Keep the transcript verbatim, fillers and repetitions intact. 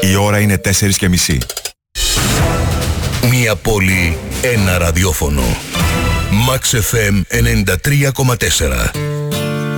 η ώρα είναι τέσσερις και μισή. Μία πόλη, ένα ραδιόφωνο. Max εφ εμ ενενήντα τρία κόμμα τέσσερα.